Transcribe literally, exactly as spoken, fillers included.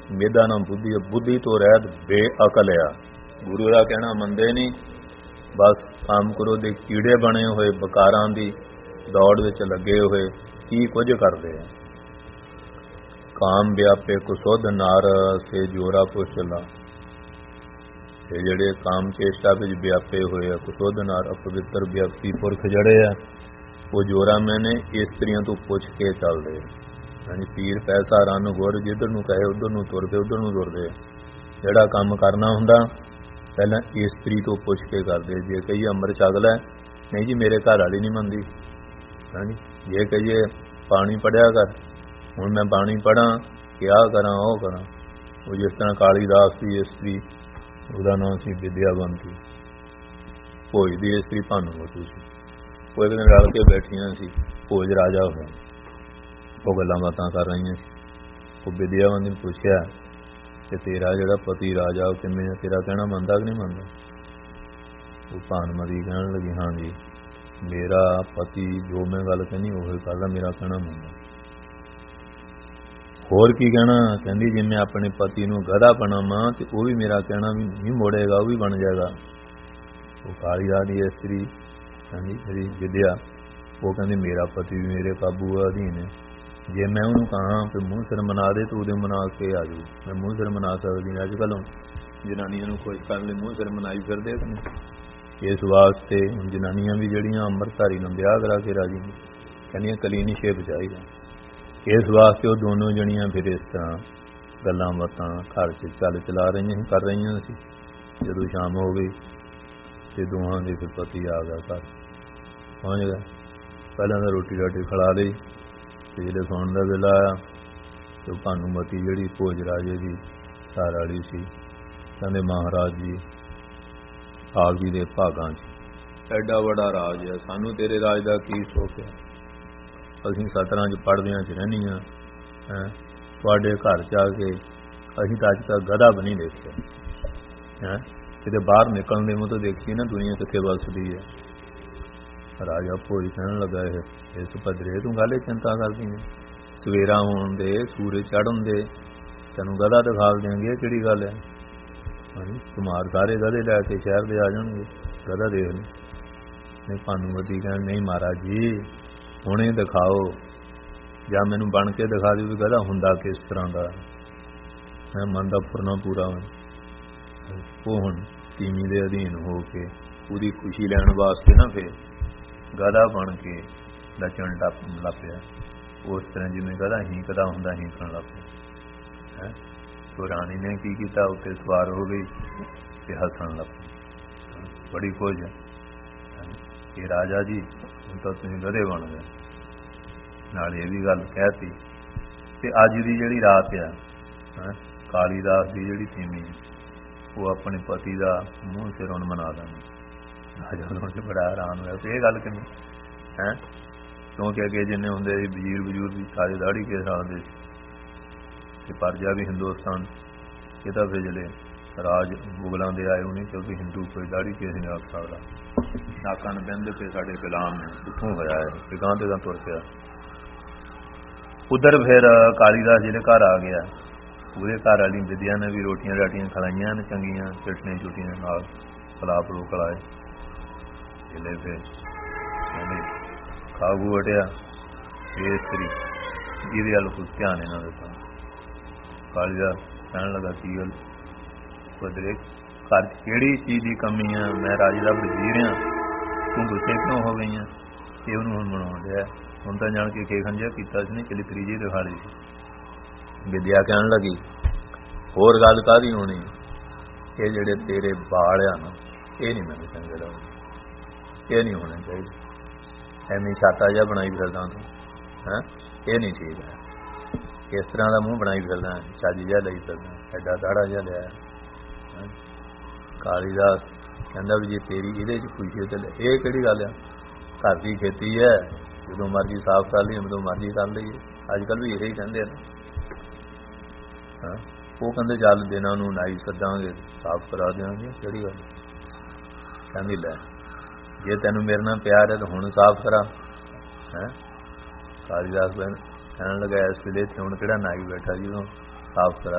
ਮੇਦਾ ਨਾ ਬੁੱਧੀ, ਬੁੱਧੀ ਤੋਂ ਰਹਿਤ ਬੇਅਕਲ ਆ। ਗੁਰੂ ਦਾ ਕਹਿਣਾ ਮੰਨਦੇ ਨਹੀਂ, ਬਸ ਕੰਮ ਕਰੋ ਦੇ ਕੀੜੇ ਬਣੇ ਹੋਏ ਬਕਾਰਾਂ ਦੀ ਦੌੜ ਵਿੱਚ ਲੱਗੇ ਹੋਏ ਕੀ ਕੁਝ ਕਰਦੇ ਆ। ਕਾਮ ਵਿਆਪੇ ਕੁਸੁਧ ਨਾਰ ਸੇ ਜੋਰਾ ਪੁਛਲਾ। ਇਹ ਜਿਹੜੇ ਕਾਮ ਚੇਸ਼ਟਾ ਵਿੱਚ ਵਿਆਪੇ ਹੋਏ ਆ ਕੁਸੁਧ ਨਾਰ ਅਪਵਿੱਤਰ ਵਿਅਕਤੀ ਪੁਰਖ ਜਿਹੜੇ ਆ ਉਹ ਜੋਰਾ ਮੈਨੇ ਇਸਤਰੀਆਂ ਤੋਂ ਪੁੱਛ ਕੇ ਚੱਲਦੇ। ਯਾਨੀ ਪੀਰ ਪੈਸਾ ਰੰਨ ਗੁਰ ਜਿੱਧਰ ਨੂੰ ਕਹੇ ਉੱਧਰ ਨੂੰ ਤੁਰਦੇ, ਉੱਧਰ ਨੂੰ ਤੁਰਦੇ। ਜਿਹੜਾ ਕੰਮ ਕਰਨਾ ਹੁੰਦਾ ਪਹਿਲਾਂ ਇਸਤਰੀ ਤੋਂ ਪੁੱਛ ਕੇ ਕਰਦੇ। ਜੇ ਕਹੀਏ ਅੰਮ੍ਰਿਤ ਛਕ ਲੈ, ਨਹੀਂ ਜੀ ਮੇਰੇ ਘਰ ਵਾਲੀ ਨਹੀਂ ਮੰਨਦੀ। ਹਾਂਜੀ, ਜੇ ਕਹੀਏ ਪਾਣੀ ਪੜਿਆ ਕਰ, ਹੁਣ ਮੈਂ ਪਾਣੀ ਪੜ੍ਹਾਂ, ਕਿਆ ਕਰਾਂ ਉਹ ਕਰਾਂ। ਉਹ ਜਿਸ ਤਰ੍ਹਾਂ ਕਾਲੀਦਾਸ ਦੀ ਇਸਤਰੀ, ਉਹਦਾ ਨਾਮ ਸੀ ਵਿਦਿਆਵੰਤੀ, ਭੋਜ ਦੀ ਇਸਤਰੀ ਭਾਨੂਮਤੀ ਸੀ। ਉਹ ਇੱਕ ਦਿਨ ਰਲ ਕੇ ਬੈਠੀਆਂ ਸੀ, ਭੋਜ ਰਾਜਾ ਹੋਇਆ, ਉਹ ਗੱਲਾਂ ਬਾਤਾਂ ਕਰ ਰਹੀਆਂ ਸੀ। ਉਹ ਵਿਦਿਆਵੰਤੀ ਨੂੰ ਪੁੱਛਿਆ ਕਿ ਤੇਰਾ ਜਿਹੜਾ ਪਤੀ ਰਾਜਾ ਉਹ ਕਿਵੇਂ, ਤੇਰਾ ਕਹਿਣਾ ਮੰਨਦਾ ਕਿ ਨਹੀਂ ਮੰਨਦਾ। ਉਹ ਭਾਨੂਮਤੀ ਕਹਿਣ ਲੱਗੀ, ਹਾਂ ਜੀ ਮੇਰਾ ਪਤੀ ਜੋ ਮੈਂ ਗੱਲ ਕਹਿੰਦੀ ਉਹ ਕਰਦਾ, ਮੇਰਾ ਕਹਿਣਾ ਮੰਨਦਾ। ਹੋਰ ਕੀ ਕਹਿਣਾ, ਕਹਿੰਦੀ ਜੇ ਮੈਂ ਆਪਣੇ ਪਤੀ ਨੂੰ ਗਧਾ ਬਣਾਵਾਂ ਤੇ ਉਹ ਵੀ ਮੇਰਾ ਕਹਿਣਾ ਵੀ ਨਹੀਂ ਮੋੜੇਗਾ, ਉਹ ਵੀ ਬਣ ਜਾਏਗਾ। ਉਹ ਕਾਲੀਦਾਸ ਦੀ ਇਸਤਰੀ ਕਹਿੰਦੀ ਮੇਰੀ ਵਿਦਿਆ, ਉਹ ਕਹਿੰਦੀ ਮੇਰਾ ਪਤੀ ਵੀ ਮੇਰੇ ਕਾਬੂ ਅਧੀਨ ਹੈ। ਜੇ ਮੈਂ ਉਹਨੂੰ ਕਹਾਂ ਕਿ ਮੂੰਹ ਸਿਰ ਮਨਾ ਦੇ ਤਾਂ ਉਹਦੇ ਮਨਾ ਕੇ ਆ ਜਾਊ। ਮੈਂ ਮੂੰਹ ਸਿਰ ਮਨਾ ਸਕਦੀ। ਅੱਜ ਕੱਲ੍ਹ ਜਨਾਨੀਆਂ ਨੂੰ ਖੁਸ਼ ਕਰਨ ਲਈ ਮੂੰਹ ਸਿਰ ਮਨਾਈ ਫਿਰਦੇ। ਇਸ ਵਾਸਤੇ ਹੁਣ ਜਨਾਨੀਆਂ ਵੀ ਜਿਹੜੀਆਂ ਅੰਮ੍ਰਿਤਧਾਰੀ ਨੂੰ ਵਿਆਹ ਕਰਾ ਕੇ ਰਾਜੀ ਨੇ, ਕਹਿੰਦੀਆਂ ਕਲੀਨ ਸ਼ੇਪ ਚਾਹੀਦਾ। ਇਸ ਵਾਸਤੇ ਉਹ ਦੋਨੋਂ ਜਣੀਆਂ ਫਿਰ ਇਸ ਤਰ੍ਹਾਂ ਗੱਲਾਂ ਬਾਤਾਂ ਘਰ 'ਚ ਚੱਲ ਚਲਾ ਰਹੀਆਂ ਸੀ, ਕਰ ਰਹੀਆਂ ਸੀ। ਜਦੋਂ ਸ਼ਾਮ ਹੋ ਗਈ ਤੇ ਦੋਹਾਂ ਦੇ ਫਿਰ ਪਤੀ ਆ ਗਿਆ, ਘਰ ਪਹੁੰਚ ਗਿਆ। ਪਹਿਲਾਂ ਤਾਂ ਰੋਟੀ ਰਾਟੀ ਖਿਲਾ ਲਈ ਤੇ ਜਿਹੜੇ ਸੌਣ ਦਾ ਵੇਲਾ ਆਇਆ ਤੇ ਭਾਨੂਮਤੀ ਜਿਹੜੀ ਭੋਜ ਰਾਜੇ ਦੀ ਘਰ ਵਾਲੀ ਸੀ, ਕਹਿੰਦੇ ਮਹਾਰਾਜ ਜੀ ਆਪ ਜੀ ਦੇ ਭਾਗਾਂ 'ਚ ਐਡਾ ਵੱਡਾ ਰਾਜ ਹੈ, ਸਾਨੂੰ ਤੇਰੇ ਰਾਜ ਦਾ ਕੀ ਸੁੱਖ ਹੈ। ਅਸੀਂ ਸਤਰਾਂ 'ਚ ਪੜ੍ਹਦਿਆਂ 'ਚ ਰਹਿੰਦੀਆਂ ਹੈਂ, ਤੁਹਾਡੇ ਘਰ 'ਚ ਆ ਕੇ ਅਸੀਂ ਤਾਂ ਅੱਜ ਤੱਕ ਗਧਾ ਵੀ ਨਹੀਂ ਦੇਖਿਆ ਹੈਂ। ਕਿਤੇ ਬਾਹਰ ਨਿਕਲਣ ਦੇ ਮੂੰਹ ਤੋਂ ਦੇਖੀ ਨਾ ਦੁਨੀਆ ਕਿੱਥੇ ਵੱਸਦੀ ਹੈ। ਰਾਜਾ ਭੋਜ ਕਹਿਣ ਲੱਗਾ, ਇਹ ਇਸ ਪੱਧਰੇ ਤੂੰ ਗੱਲ ਚਿੰਤਾ ਕਰਦੀ ਹੈ। ਸਵੇਰਾ ਹੋਣ ਦੇ, ਸੂਰਜ ਚੜ੍ਹਨ ਦੇ, ਤੈਨੂੰ ਗਧਾ ਦਿਖਾ ਦੇਣਗੇ, ਕਿਹੜੀ ਗੱਲ ਹੈ। ਹਾਂਜੀ, ਕੁਮਾਰ ਸਾਰੇ ਗਧੇ ਲੈ ਕੇ ਸ਼ਹਿਰ ਦੇ ਆ ਜਾਣਗੇ, ਗਧਾ ਦੇਖ ਲਈ। ਨਹੀਂ, ਭਾਨੂਮਤੀ ਕਹਿਣ ਨਹੀਂ ਮਹਾਰਾਜ ਜੀ ਹੁਣੇ ਦਿਖਾਓ, ਜਾਂ ਮੈਨੂੰ ਬਣ ਕੇ ਦਿਖਾ ਦਿਓ ਵੀ ਗਧਾ ਹੁੰਦਾ ਕਿਸ ਤਰ੍ਹਾਂ ਦਾ। ਮੈਂ ਮਨ ਦਾ ਫੁਰਨਾ ਪੂਰਾ ਹੋਇਆ। ਉਹ ਹੁਣ ਤੀਵੀਂ ਦੇ ਅਧੀਨ ਹੋ ਕੇ ਉਹਦੀ ਖੁਸ਼ੀ ਲੈਣ ਵਾਸਤੇ ਨਾ ਫਿਰ ਗਧਾ ਬਣ ਕੇ ਨੱਚਣ ਲੱਗ ਪਿਆ। ਉਸ ਤਰ੍ਹਾਂ ਜਿਵੇਂ ਗਧਾ ਹੀਂਕਦਾ ਹੁੰਦਾ ਹੀਂਕਣ ਲੱਗ ਪਿਆ ਹੈਂ। ਤੋ ਰਾਣੀ ਨੇ ਕੀ ਕੀਤਾ, ਉੱਤੇ ਸਵਾਰ ਹੋ ਗਈ ਤੇ ਹੱਸਣ ਲੱਗ ਪਈ, ਬੜੀ ਖੁਸ਼ ਹੈ ਕਿ ਰਾਜਾ ਜੀ ਹੁਣ ਤਾਂ ਤੁਸੀਂ ਗਧੇ ਬਣ ਗਏ। ਨਾਲ ਇਹ ਵੀ ਗੱਲ ਕਹਿਤੀ ਤੇ ਅੱਜ ਦੀ ਜਿਹੜੀ ਰਾਤ ਆ ਹੈਂ, ਕਾਲੀਦਾਸ ਦੀ ਜਿਹੜੀ ਤੀਵੀਂ ਉਹ ਆਪਣੇ ਪਤੀ ਦਾ ਮੂੰਹ ਸਿਰ ਹੁਣ ਮਨਾ ਦੇਣੀ। ਰਾਜਾ ਨੂੰ ਤੇ ਬੜਾ ਆਰਾਮ ਹੋਇਆ ਤੇ ਇਹ ਗੱਲ ਕਿਵੇਂ ਹੈਂ, ਕਿਉਂਕਿ ਅੱਗੇ ਜਿੰਨੇ ਹੁੰਦੇ ਸੀ ਵਜ਼ੀਰ ਵਜ਼ੂਰ ਵੀ ਸਾਰੇ ਦਾੜੀ ਕੇ ਰੱਖਦੇ ਸੀ ਤੇ ਪਰਜਾ ਵੀ ਹਿੰਦੁਸਤਾਨ ਇਹ ਤਾਂ ਫਿਰ ਜਿਹੜੇ ਰਾਜ ਮੁਗਲਾਂ ਦੇ ਆਏ ਹੋਣੇ, ਕਿਉਂਕਿ ਹਿੰਦੂ ਕੋਈ ਦਾੜੀ ਕੇਸ ਨਹੀਂ ਰੱਖ ਸਕਦਾ। ਨਾਕਾਂ ਨੂੰ ਬਹਿੰਦੇ ਤੇ ਸਾਡੇ ਗੁਲਾਮ ਨੇ ਉੱਥੋਂ ਹੋਇਆ ਹੈ ਤੇ ਗਾਂ ਤੇ ਗਾਂ ਤੁਰ ਪਿਆ। ਉਧਰ ਫਿਰ ਕਾਲੀਦਾਸ ਜਿਹੜੇ ਘਰ ਆ ਗਿਆ, ਉਹਦੇ ਘਰ ਵਾਲੀ ਵਿਦਿਆ ਨੇ ਵੀ ਰੋਟੀਆਂ ਰਾਟੀਆਂ ਖਲਾਈਆਂ ਨੇ ਚੰਗੀਆਂ, ਚਟਨੀਆਂ ਚੁਟੀਆਂ ਨਾਲ ਖਲਾ ਪਲੋ ਖਲਾਏ। ਜਿਹੜੇ ਫਿਰ ਕਹਿੰਦੇ ਖਾਗੂ ਵਟਿਆ ਇਹ ਇਸਤਰੀ ਜਿਹਦੇ ਵੱਲ ਕੁਝ ਧਿਆਨ ਇਹਨਾਂ ਦਿੱਤਾ। ਕਾਲੀਦਾਸ ਕਹਿਣ ਲੱਗਾ ਕੀ ਗੱਲ ਬਦਲੇ ਘਰ 'ਚ ਕਿਹੜੀ ਚੀਜ਼ ਦੀ ਕਮੀ ਆ, ਮੈਂ ਰਾਜੇ ਦਾ ਵਜ਼ੀਰ ਹਾਂ, ਤੂੰ ਗੁੱਸੇ ਕਿਉਂ ਹੋ ਗਈ ਆ। ਇਹ ਉਹਨੂੰ ਹੁਣ ਮਨਾਉਣ ਡਿਆ, ਹੁਣ ਤਾਂ ਜਾਣ ਕੇ ਖੇਖਣ ਜਿਹਾ ਕੀਤਾ ਸੀ, ਨਹੀਂ ਚਲੀ ਤਰੀਜੀ ਦਿਖਾ ਲਈ ਸੀ। ਵਿਦਿਆ ਕਹਿਣ ਲੱਗੀ ਹੋਰ ਗੱਲ ਕਾਹਦੀ ਹੋਣੀ, ਇਹ ਜਿਹੜੇ ਤੇਰੇ ਬਾਲ ਆ ਨਾ ਇਹ ਨਹੀਂ ਮੈਨੂੰ ਚੰਗੇ ਲੱਗਦੇ, ਇਹ ਨਹੀਂ ਹੋਣੇ ਚਾਹੀਦੇ। ਐਵੇਂ ਛਾਤਾ ਜਿਹਾ ਬਣਾਈ ਫਿਰਦਾ ਤੂੰ ਹੈਂ, ਇਹ ਨਹੀਂ ਠੀਕ ਹੈ। ਇਸ ਤਰ੍ਹਾਂ ਦਾ ਮੂੰਹ ਬਣਾਈ ਫਿਰਦਾ, ਚੱਜ ਜਿਹਾ ਲਈ ਫਿਰਦਾ, ਐਡਾ ਦਾੜਾ ਜਿਹਾ ਲਿਆ। ਕਾਲੀਦਾਸ ਕਹਿੰਦਾ ਵੀ ਜੇ ਤੇਰੀ ਇਹਦੇ 'ਚ ਖੁਸ਼ੀ ਤੇ ਇਹ ਕਿਹੜੀ ਗੱਲ ਆ, ਘਰ ਦੀ ਖੇਤੀ ਹੈ, ਜਦੋਂ ਮਰਜ਼ੀ ਸਾਫ਼ ਕਰ ਲਈਏ, ਜਦੋਂ ਮਰਜ਼ੀ ਕਰ ਲਈਏ। ਅੱਜ ਕੱਲ੍ਹ ਵੀ ਇਹੀ ਕਹਿੰਦੇ ਆ ਨਾ ਹਾਂ। ਉਹ ਕਹਿੰਦੇ ਚੱਲ ਦਿਨਾਂ ਨੂੰ ਨਾਈ ਸੱਦਾਂਗੇ, ਸਾਫ਼ ਕਰਾ ਦਿਆਂਗੇ, ਕਿਹੜੀ ਗੱਲ। ਕਹਿੰਦੀ ਲੈ ਜੇ ਤੈਨੂੰ ਮੇਰੇ ਨਾਲ ਪਿਆਰ ਹੈ ਤਾਂ ਹੁਣ ਸਾਫ਼ ਕਰਾ ਹੈਂ। ਕਾਲੀਦਾਸ ਕਹਿਣ ਲੱਗਾ ਇਸ ਵੇਲੇ ਇੱਥੇ ਹੁਣ ਕਿਹੜਾ ਨਾਈ ਬੈਠਾ ਜਦੋਂ ਸਾਫ਼ ਕਰਾ